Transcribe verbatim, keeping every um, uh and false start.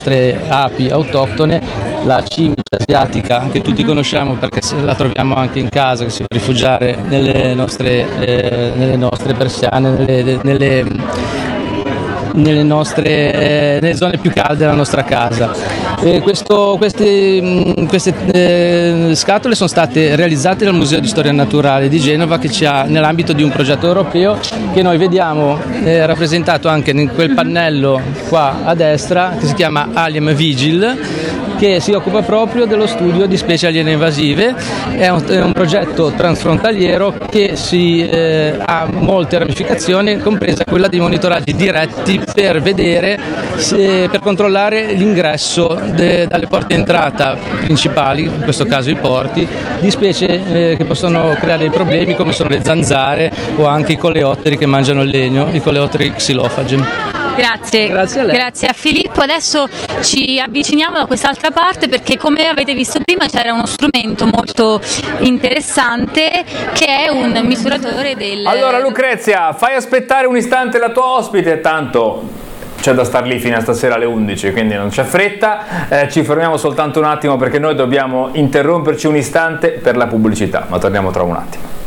nostre api autoctone, la cimice asiatica che tutti conosciamo perché la troviamo anche in casa, che si può rifugiare nelle nostre, eh, nelle nostre persiane, nelle, nelle, nelle nostre eh, nelle zone più calde della nostra casa. E questo, queste queste eh, scatole sono state realizzate dal Museo di Storia Naturale di Genova, che ci ha nell'ambito di un progetto europeo che noi vediamo eh, rappresentato anche in quel pannello qua a destra, che si chiama Alien Vigil, che si occupa proprio dello studio di specie aliene invasive. È un, è un progetto transfrontaliero che si, eh, ha molte ramificazioni, compresa quella di monitoraggi diretti per vedere, se, per controllare l'ingresso de, dalle porte di entrata principali, in questo caso i porti, di specie eh, che possono creare dei problemi, come sono le zanzare o anche i coleotteri che mangiano il legno, i coleotteri xilofagi. Grazie, grazie a lei. Grazie a Filippo. Adesso ci avviciniamo da quest'altra parte perché, come avete visto prima, c'era uno strumento molto interessante che è un misuratore del... Allora Lucrezia, fai aspettare un istante la tua ospite, tanto c'è da star lì fino a stasera alle undici, quindi non c'è fretta, eh, ci fermiamo soltanto un attimo perché noi dobbiamo interromperci un istante per la pubblicità, ma torniamo tra un attimo.